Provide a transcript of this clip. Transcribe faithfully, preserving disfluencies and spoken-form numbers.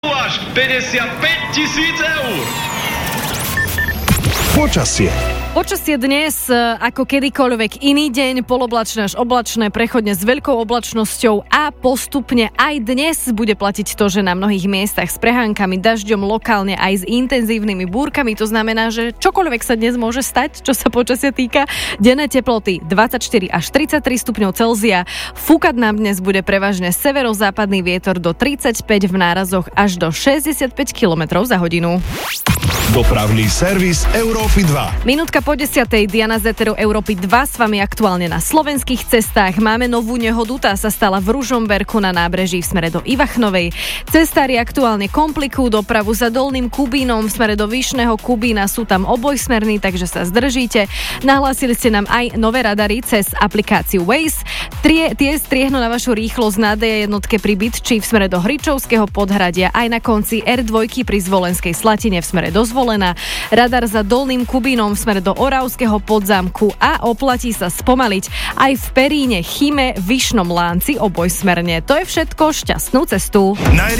Až päťdesiatpäť tisíc eur. Počasie. Počasie dnes, ako kedykoľvek iný deň, poloblačné až oblačné, prechodne s veľkou oblačnosťou a postupne aj dnes bude platiť to, že na mnohých miestach s prehánkami, dažďom, lokálne aj s intenzívnymi búrkami. To znamená, že čokoľvek sa dnes môže stať, čo sa počasia týka. Denné teploty dvadsaťštyri až tridsaťtri stupňov Celzia. Fúkať nám dnes bude prevažne severozápadný vietor do tridsaťpäť, v nárazoch až do šesťdesiatpäť kilometrov za hodinu. Dopravný servis Európy dva. Minútka po desiatej, Diana z éteru Európy dva s vami aktuálne na slovenských cestách. Máme novú nehodu, tá sa stala v Ružomberku na nábreží v smere do Ivachnovej. Cestári aktuálne komplikujú dopravu za Dolným Kubínom v smere do Vyšného Kubína, sú tam obojsmerní, takže sa zdržíte. Nahlásili ste nám aj nové radary cez aplikáciu Waze. Trie, tie striehnú na vašu rýchlosť na dé jednotke pri Bytči v smere do Hričovského Podhradia, aj na konci er dva pri Zvolenskej Slatine v smere do Zvolena. Radar za Dolným Kubínom v smere do Oravského Podzámku a oplatí sa spomaliť aj v Períne, Chyme, Vyšnom Lánci obojsmerne. To je všetko, šťastnú cestu.